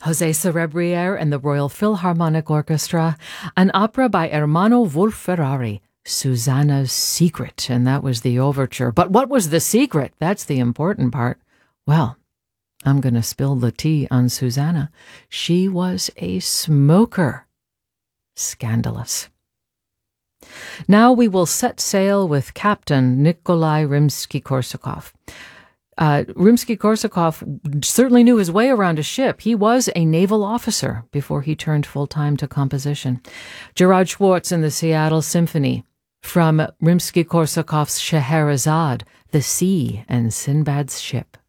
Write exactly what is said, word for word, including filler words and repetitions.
José Cerebriere and the Royal Philharmonic Orchestra, an opera by Ermanno Wolf-Ferrari, Susanna's Secret, and that was the overture. But what was the secret? That's the important part. Well, I'm going to spill the tea on Susanna. She was a smoker. Scandalous. Now we will set sail with Captain Nikolai Rimsky-Korsakov. Uh, Rimsky-Korsakov certainly knew his way around a ship. He was a naval officer before he turned full-time to composition. Gerard Schwartz and the Seattle Symphony, from Rimsky-Korsakov's Scheherazade, the sea and Sinbad's ship.